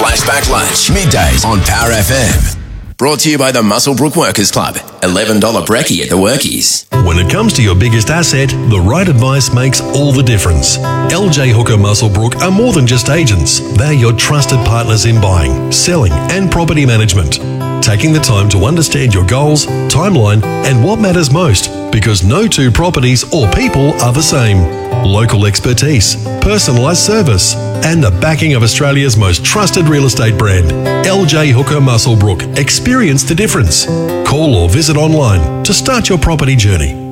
Flashback Lunch, middays on Power FM. Brought to you by the Muswellbrook Workers Club. $11 brekkie at the Workies. When it comes to your biggest asset, the right advice makes all the difference. LJ Hooker Muswellbrook are more than just agents. They're your trusted partners in buying, selling and property management. Taking the time to understand your goals, timeline and what matters most, because no two properties or people are the same. Local expertise, personalised service and the backing of Australia's most trusted real estate brand. LJ Hooker Muswellbrook. Experience the difference. Call or visit online to start your property journey.